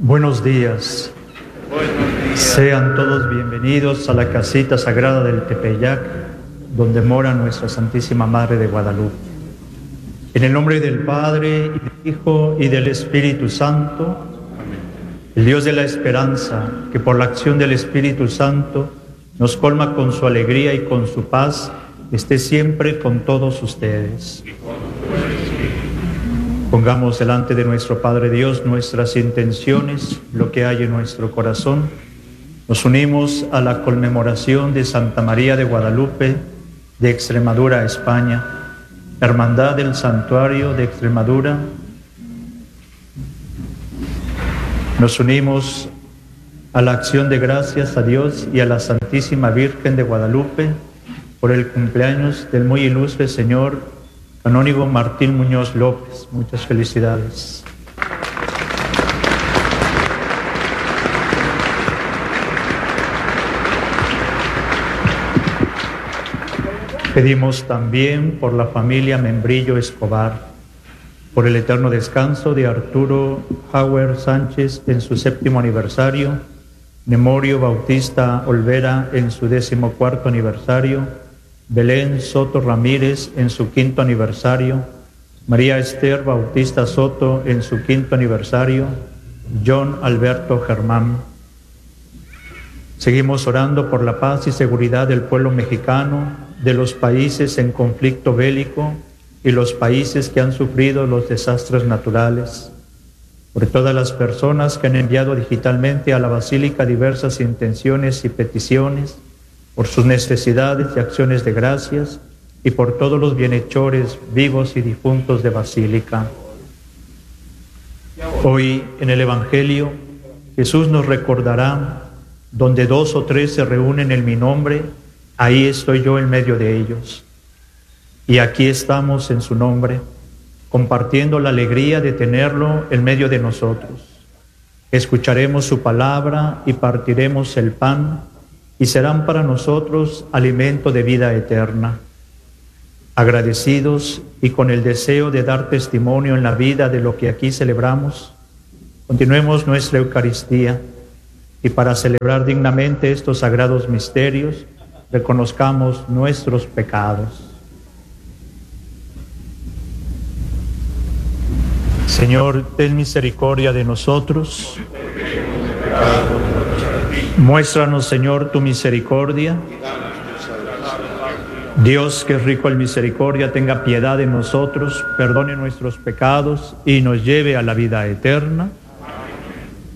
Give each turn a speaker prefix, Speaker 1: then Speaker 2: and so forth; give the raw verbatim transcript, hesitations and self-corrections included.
Speaker 1: Buenos días.
Speaker 2: Buenos días.
Speaker 1: Sean todos bienvenidos a la casita sagrada del Tepeyac, donde mora nuestra Santísima Madre de Guadalupe. En el nombre del Padre, y del Hijo, y del Espíritu Santo, el Dios de la esperanza, que por la acción del Espíritu Santo nos colma con su alegría y con su paz, esté siempre con todos ustedes. Pongamos delante de nuestro Padre Dios nuestras intenciones, lo que hay en nuestro corazón. Nos unimos a la conmemoración de Santa María de Guadalupe, de Extremadura, España, Hermandad del Santuario de Extremadura. Nos unimos a la acción de gracias a Dios y a la Santísima Virgen de Guadalupe por el cumpleaños del muy ilustre señor canónigo Martín Muñoz López. Muchas felicidades. Pedimos también por la familia Membrillo Escobar, por el eterno descanso de Arturo Hauer Sánchez en su séptimo aniversario, Nemorio Bautista Olvera en su décimo cuarto aniversario, Belén Soto Ramírez en su quinto aniversario, María Esther Bautista Soto en su quinto aniversario, John Alberto Germán. Seguimos orando por la paz y seguridad del pueblo mexicano, de los países en conflicto bélico y los países que han sufrido los desastres naturales, por todas las personas que han enviado digitalmente a la Basílica diversas intenciones y peticiones, por sus necesidades y acciones de gracias, y por todos los bienhechores vivos y difuntos de Basílica. Hoy en el Evangelio, Jesús nos recordará: donde dos o tres se reúnen en mi nombre, ahí estoy yo en medio de ellos. Y aquí estamos en su nombre, compartiendo la alegría de tenerlo en medio de nosotros. Escucharemos su palabra y partiremos el pan, y serán para nosotros alimento de vida eterna. Agradecidos y con el deseo de dar testimonio en la vida de lo que aquí celebramos, continuemos nuestra Eucaristía, y para celebrar dignamente estos sagrados misterios, reconozcamos nuestros pecados. Señor, ten misericordia de nosotros. Muéstranos, Señor, tu misericordia. Dios, que es rico en misericordia, tenga piedad de nosotros, perdone nuestros pecados y nos lleve a la vida eterna.